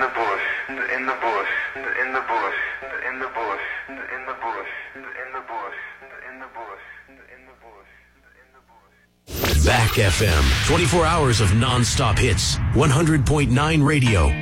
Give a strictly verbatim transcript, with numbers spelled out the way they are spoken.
the bush, in the bush, in the bush, in the bush, in the bush, in the bush, in the bush, in the bush, in the bush. Back F M, twenty-four hours of non-stop hits, one hundred point nine radio.